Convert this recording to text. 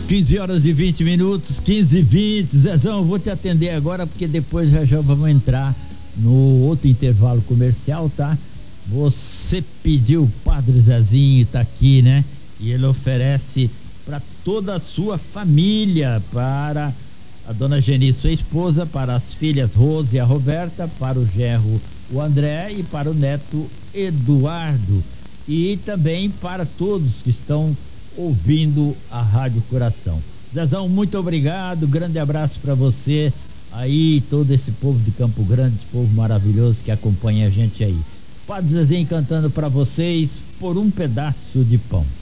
15h20, 15h20. Zezão, eu vou te atender agora porque depois já vamos entrar no outro intervalo comercial, tá? Você pediu o Padre Zezinho, tá aqui, né? E ele oferece para toda a sua família, para a dona Geni, sua esposa, para as filhas Rose e a Roberta, para o genro, o André, e para o neto Eduardo, e também para todos que estão ouvindo a Rádio Coração. Zezão, muito obrigado, grande abraço para você aí, todo esse povo de Campo Grande, esse povo maravilhoso que acompanha a gente aí. Padre Zezinho cantando para vocês Por um Pedaço de Pão.